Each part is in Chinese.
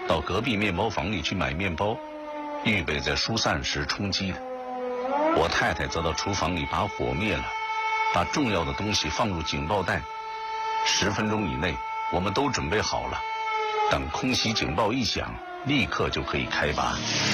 到隔壁面包房里去买面包，预备在疏散时充饥的。我太太则到厨房里把火灭了，把重要的东西放入警报袋。10分钟以内，我们都准备好了，等空袭警报一响，立刻就可以开拔。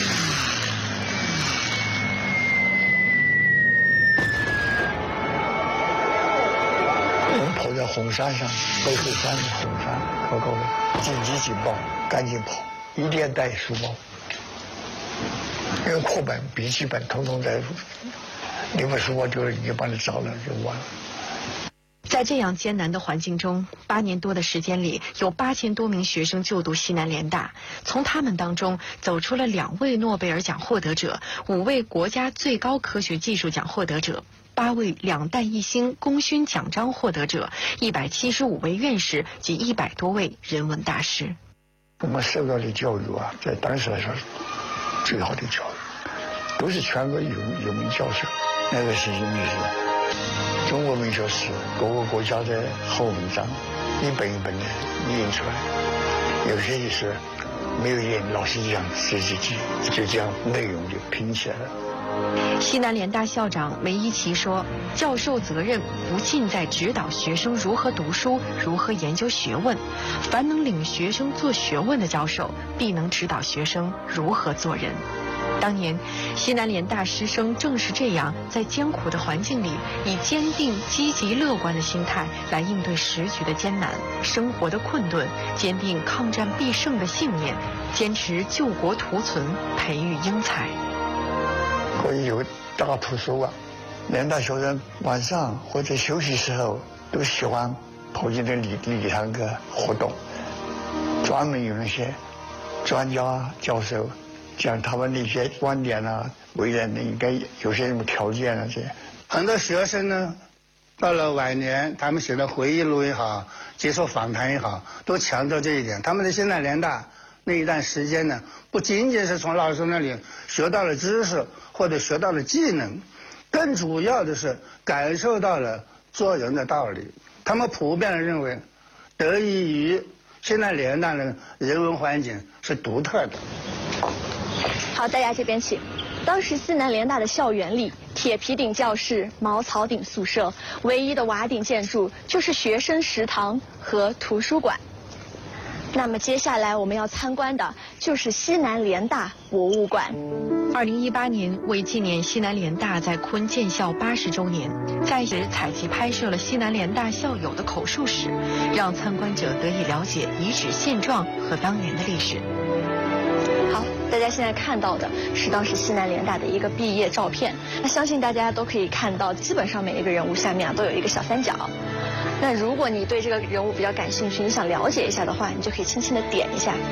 我们跑在红山上，北后山的红山高高的，紧急警报，赶紧跑，一定要带书包，因为课本、笔记本统统在，你把书包丢了，你就把它找了就完了。 在这样艰难的环境中，8年多的时间里，有8000多名学生就读西南联大。从他们当中走出了2位诺贝尔奖获得者，5位国家最高科学技术奖获得者，8位2弹1星功勋奖章获得者，175位院士及100多位人文大师。 我们受到的教育啊，在当时来说最好的教育，都是全国有名教授。那个是有名是。中国文学史各个国家的好文章一本一本的印出来，有些就是没有印，老师讲自己就这样内容就拼起来了。 西南联大校长梅贻琦说，教授责任不尽在指导学生如何读书，如何研究学问，凡能领学生做学问的教授，必能指导学生如何做人。当年，西南联大师生正是这样，在艰苦的环境里，以坚定、积极、乐观的心态来应对时局的艰难、生活的困顿，坚定抗战必胜的信念，坚持救国图存，培育英才。 可以有大图书馆，联大学生晚上或者休息时候都喜欢跑进这礼堂个活动，专门有那些专家教授讲他们的一些观点啊，为人呢应该有些什么条件啊，这很多学生呢，到了晚年，他们写的回忆录也好，接受访谈也好，都强调这一点。他们的西南联大那一段时间呢，不仅仅是从老师那里学到了知识或者学到了技能，更主要的是感受到了做人的道理。他们普遍地认为，得益于西南联大的人文环境是独特的。 好，大家这边请。当时西南联大的校园里，铁皮顶教室、茅草顶宿舍，唯一的瓦顶建筑就是学生食堂和图书馆。那么接下来我们要参观的就是西南联大博物馆。 2018年，为纪念西南联大在昆建校80周年，在此采集拍摄了西南联大校友的口述史，让参观者得以了解遗址现状和当年的历史。 好，大家现在看到的是当时西南联大的一个毕业照片。那相信大家都可以看到，基本上每一个人物下面都有一个小三角。那如果你对这个人物比较感兴趣，你想了解一下的话，你就可以轻轻地点一下。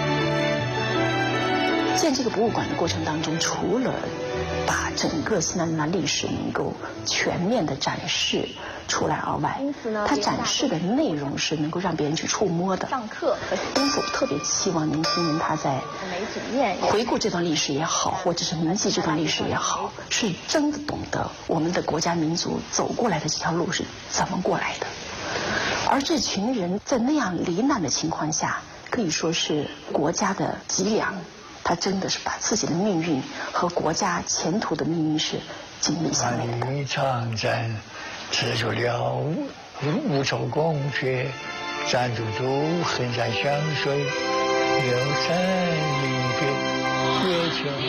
建这个博物馆的过程当中，除了把整个西南联大历史能够全面的展示出来而外，它展示的内容是能够让别人去触摸的。 上课， 因此我特别期望年轻人他在回顾这段历史也好，或者是铭记这段历史也好，是真的懂得我们的国家民族走过来的这条路是怎么过来的。而这群人在那样罹难的情况下，可以说是国家的脊梁，他真的是把自己的命运和国家前途的命运是紧密相连的。 一场战，持久了无愁宫阙，战途途横山相随，有山临别月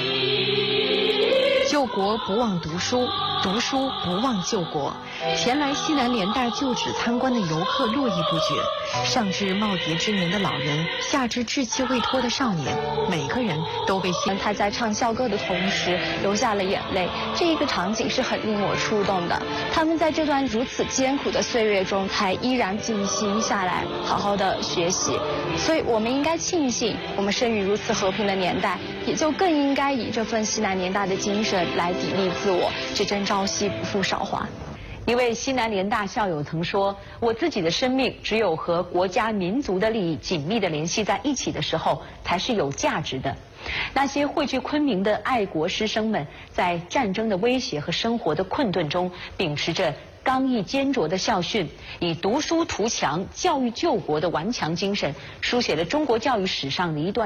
球。 救国不忘读书，读书不忘救国。前来西南联大旧址参观的游客络绎不绝，上至耄耋之年的老人，下至稚气未脱的少年，每个人都被他在唱校歌的同时流下了眼泪，这一个场景是很令我触动的。他们在这段如此艰苦的岁月中，还依然静心下来，好好的学习。所以我们应该庆幸，我们生于如此和平的年代，也就更应该以这份西南联大的精神来砥砺自我，只争朝夕，不负韶华。 一位西南联大校友曾说：“我自己的生命只有和国家民族的利益紧密地联系在一起的时候，才是有价值的。”那些汇聚昆明的爱国师生们，在战争的威胁和生活的困顿中，秉持着刚毅坚卓的校训，以读书图强、教育救国的顽强精神，书写了中国教育史上的一段